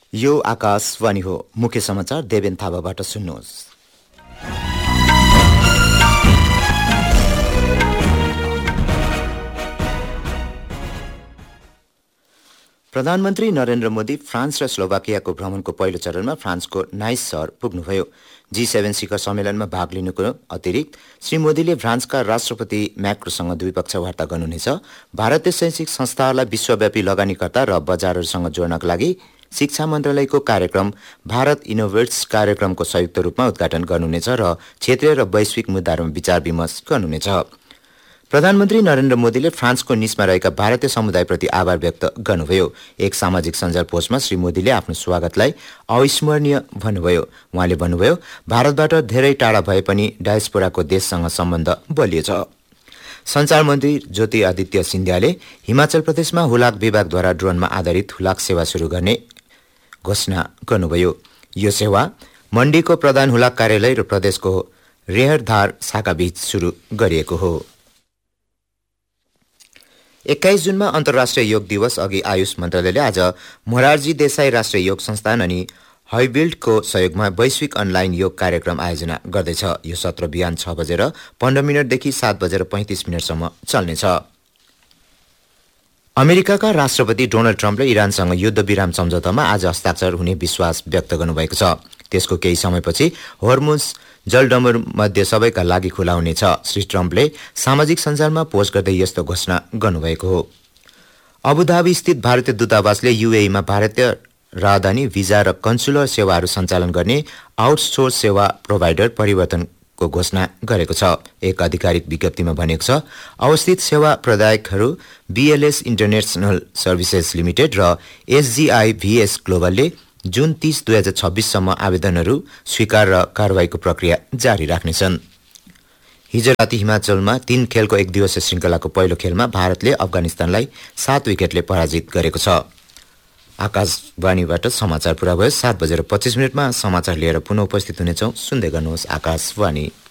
यो आकाशवाणी हो। मुख्य समाचार देवेन थापाबाट सुन्नुहोस्। प्रधानमन्त्री नरेन्द्र मोदी फ्रान्स र स्लोभाकियाको भ्रमणको पहिलो चरणमा फ्रान्सको नाइस सहर पुग्नुभयो। G7 शिखर सम्मेलनमा भाग लिनुको अतिरिक्त श्री मोदीले फ्रान्सका राष्ट्रपति म्याक्रोसँग द्विपक्षीय वार्ता गर्नुहुनेछ। भारतीय शैक्षिक संस्थाहरूलाई विश्वव्यापी लगानीकर्ता र बजारहरूसँग जोड्नका लागि शिक्षा मन्त्रालयको कार्यक्रम भारत इनोभेट्स कार्यक्रमको संयुक्त रूपमा उद्घाटन गर्नुहुनेछ र क्षेत्रीय र वैश्विक मुद्दाहरूमा विचार विमर्श गर्नुहुनेछ। प्रधानमन्त्री नरेन्द्र मोदीले फ्रान्सको निसमा रहेका भारतीय समुदायप्रति आभार व्यक्त गर्नुभयो। एक सामाजिक सञ्जाल पोस्टमा श्री मोदीले आफ्नो स्वागतलाई अविस्मरणीय भन्नुभयो। उहाँले भन्नुभयो, भारतबाट धेरै टाढा भए पनि डायस्पोराको देशसँग सम्बन्ध बलियो छ। सञ्चार मन्त्री ज्योति आदित्य सिन्धियाले हिमाचल प्रदेशमा हुलाक विभागद्वारा ड्रोनमा आधारित हुलाक सेवा सुरु गर्ने घोषणा गर्नुभयो। यो सेवा मण्डीको प्रधान हुलाक कार्यालय र प्रदेशको रेहरधार शाखाबीच सुरु गरिएको हो। 21 जुनमा अन्तर्राष्ट्रिय योग दिवस अघि आयुष मन्त्रालयले आज मोरारजी देसाई राष्ट्रिय योग संस्थान अनि हाइबिल्डको सहयोगमा वैश्विक अनलाइन योग कार्यक्रम आयोजना गर्दैछ। यो सत्र बिहान 6:15 देखि 7:35 चल्नेछ। अमेरिकाका राष्ट्रपति डोनाल्ड ट्रम्पले इरानसँग युद्ध विराम सम्झौतामा आज हस्ताक्षर हुने विश्वास व्यक्त गर्नुभएको छ। त्यसको केही समयपछि होर्मुज जलडम्बर मध्ये सबैका लागि खुला हुनेछ। श्री ट्रम्पले सामाजिक सञ्जालमा पोस्ट गर्दै यस्तो घोषणा गर्नुभएको हो। अबुधाबी स्थित भारतीय दूतावासले युएईमा भारतीय राजधानी भिजा र कन्सुलर सेवाहरू सञ्चालन गर्ने आउटसोर्स सेवा प्रोभाइडर परिवर्तनको घोषणा गरेको छ। एक आधिकारिक विज्ञप्तिमा भनेको छ, अवस्थित सेवा प्रदायकहरू BLS इन्टरनेशनल सर्भिसेस लिमिटेड र SGI VS ग्लोबलले जुन 30, 2026 सम्म आवेदनहरू स्वीकार र कारवाहीको प्रक्रिया जारी राख्नेछन्। हिजो राति हिमाचलमा 3 खेलको एक दिवसीय श्रृङ्खलाको पहिलो खेलमा भारतले अफगानिस्तानलाई 7 विकेटले पराजित गरेको छ। आकाशवाणीबाट समाचार पुरा भयो। 7:25 समाचार लिएर पुनः उपस्थित हुनेछौँ। सुन्दै गर्नुहोस् आकाशवाणी।